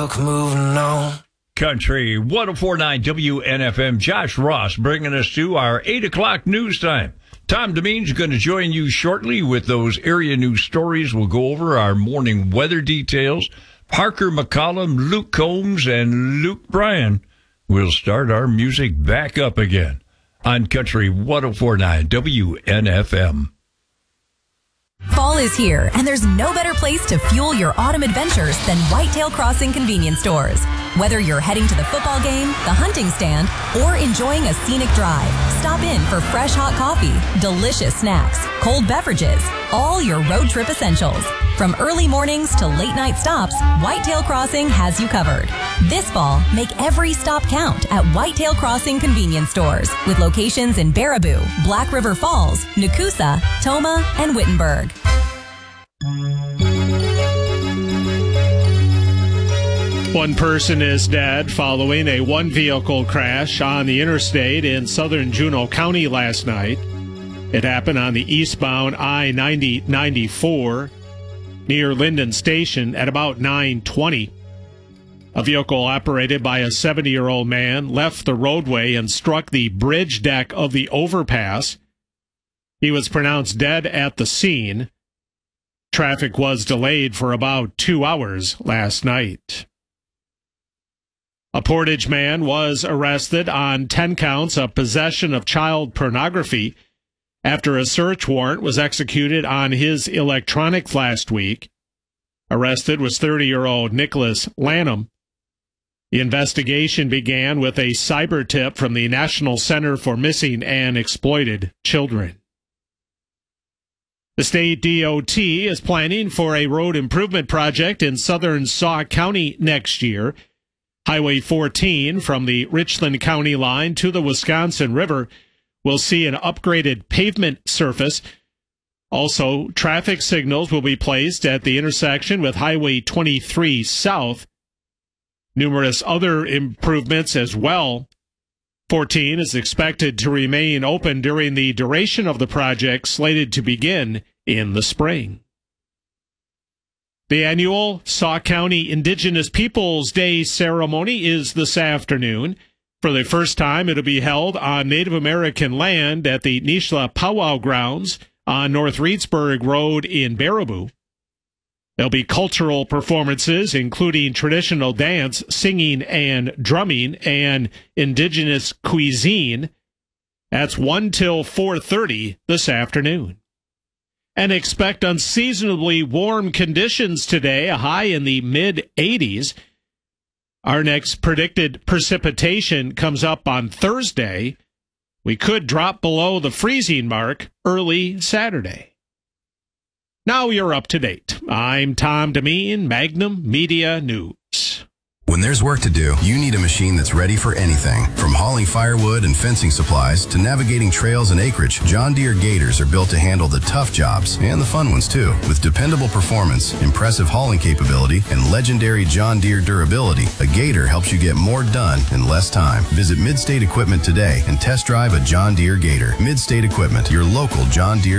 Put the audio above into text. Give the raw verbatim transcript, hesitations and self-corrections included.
luck moving on. Country one oh four point nine W N F M. Josh Ross bringing us to our eight o'clock news time. Tom Demeen's going to join you shortly with those area news stories. We'll go over our morning weather details. Parker McCollum, Luke Combs, and Luke Bryan will start our music back up again on Country one oh four point nine W N F M. Fall is here, and there's no better place to fuel your autumn adventures than Whitetail Crossing convenience stores. Whether you're heading to the football game, the hunting stand, or enjoying a scenic drive, stop in for fresh hot coffee, delicious snacks, cold beverages, all your road trip essentials. From early mornings to late night stops, Whitetail Crossing has you covered. This fall, make every stop count at Whitetail Crossing convenience stores with locations in Baraboo, Black River Falls, Nakusa, Toma, and Wittenberg. One person is dead following a one-vehicle crash on the interstate in southern Juneau County last night. It happened on the eastbound I ninety ninety-four near Linden Station at about nine twenty. A vehicle operated by a seventy-year-old man left the roadway and struck the bridge deck of the overpass. He was pronounced dead at the scene. Traffic was delayed for about two hours last night. A Portage man was arrested on ten counts of possession of child pornography after a search warrant was executed on his electronics last week. Arrested was thirty-year-old Nicholas Lanham. The investigation began with a cyber tip from the National Center for Missing and Exploited Children. The state D O T is planning for a road improvement project in southern Sauk County next year. Highway fourteen from the Richland County line to the Wisconsin River will see an upgraded pavement surface. Also, traffic signals will be placed at the intersection with Highway twenty-three South. Numerous other improvements as well. fourteen is expected to remain open during the duration of the project, slated to begin in the spring. The annual Sauk County Indigenous Peoples Day ceremony is this afternoon. For the first time, it'll be held on Native American land at the Nishla Powwow Grounds on North Reedsburg Road in Baraboo. There'll be cultural performances, including traditional dance, singing, and drumming, and indigenous cuisine. That's one till four thirty this afternoon. And expect unseasonably warm conditions today, a high in the mid eighties. Our next predicted precipitation comes up on Thursday. We could drop below the freezing mark early Saturday. Now you're up to date. I'm Tom Demeen, Magnum Media News. When there's work to do, you need a machine that's ready for anything. From hauling firewood and fencing supplies to navigating trails and acreage, John Deere Gators are built to handle the tough jobs and the fun ones too. With dependable performance, impressive hauling capability, and legendary John Deere durability, a Gator helps you get more done in less time. Visit Midstate Equipment today and test drive a John Deere Gator. Midstate Equipment, your local John Deere